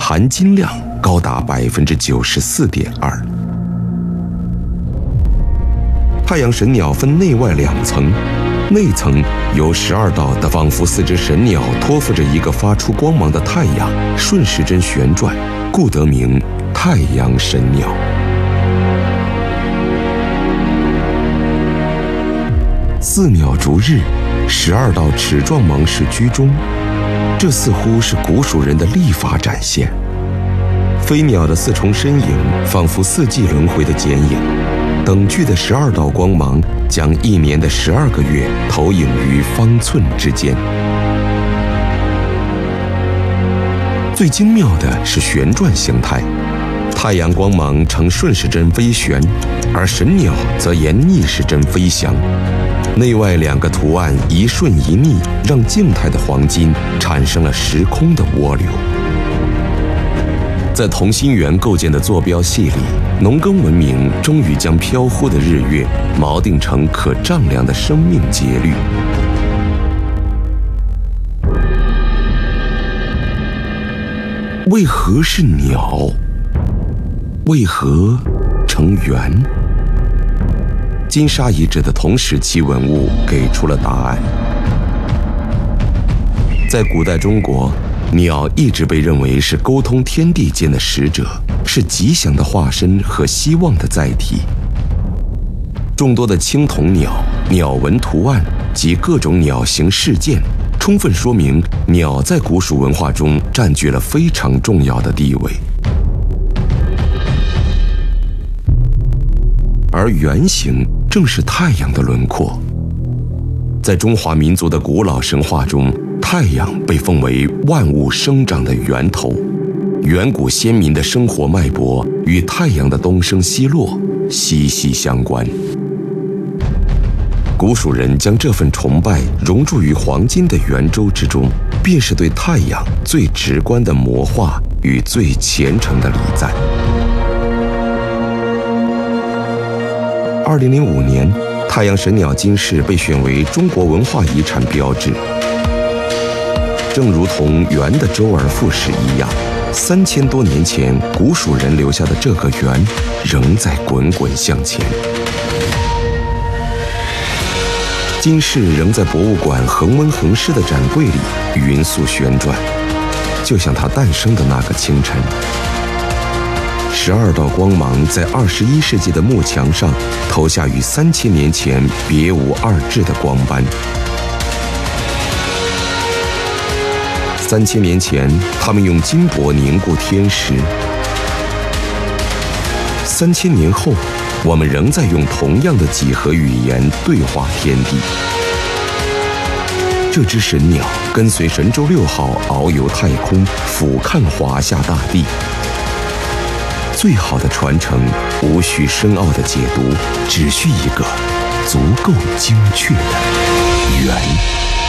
含金量高达94.2%。太阳神鸟分内外两层，内层由12道的仿佛4只神鸟托付着一个发出光芒的太阳，顺时针旋转，故得名太阳神鸟。4鸟逐日，12道齿状芒矢居中，这似乎是古蜀人的历法展现。飞鸟的4重身影，仿佛4季轮回的剪影，等距的12道光芒将1年的12个月投影于方寸之间。最精妙的是旋转形态，太阳光芒呈顺时针飞旋，而神鸟则沿逆时针飞翔。内外2个图案一顺一逆，让静态的黄金产生了时空的涡流。在同心圆构建的坐标系里，农耕文明终于将飘忽的日月锚定成可丈量的生命节律。为何是鸟？为何成圆？金沙遗址的同时期文物给出了答案。在古代中国，鸟一直被认为是沟通天地间的使者，是吉祥的化身和希望的载体。众多的青铜鸟、鸟纹图案及各种鸟形事件，充分说明鸟在古蜀文化中占据了非常重要的地位。而圆形正是太阳的轮廓。在中华民族的古老神话中，太阳被奉为万物生长的源头，远古先民的生活脉搏与太阳的东升西落息息相关。古蜀人将这份崇拜融入于黄金的圆周之中，便是对太阳最直观的魔化与最虔诚的礼赞。2005年，太阳神鸟金饰被选为中国文化遗产标志。正如同圆的周而复始一样，3000多年前古蜀人留下的这个圆，仍在滚滚向前。金饰仍在博物馆恒温恒湿的展柜里匀速旋转，就像它诞生的那个清晨。12道光芒在21世纪的幕墙上投下与3000年前别无二致的光斑。3000年前，他们用金箔凝固天时；3000年后，我们仍在用同样的几何语言对话天地。这只神鸟跟随神舟6号遨游太空，俯瞰华夏大地。最好的传承，无需深奥的解读，只需一个足够精确的圆。